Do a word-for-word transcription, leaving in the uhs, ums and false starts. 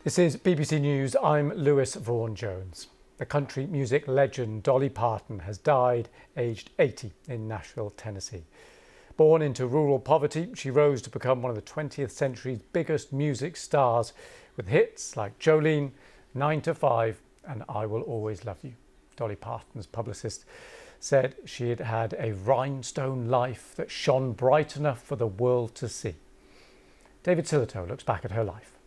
This is B B C News. I'm Lewis Vaughan-Jones. The country music legend Dolly Parton has died aged eighty in Nashville, Tennessee. Born into rural poverty, she rose to become one of the twentieth century's biggest music stars with hits like Jolene, Nine to Five and I Will Always Love You. Dolly Parton's publicist said she had had a rhinestone life that shone bright enough for the world to see. David Sillitoe looks back at her life.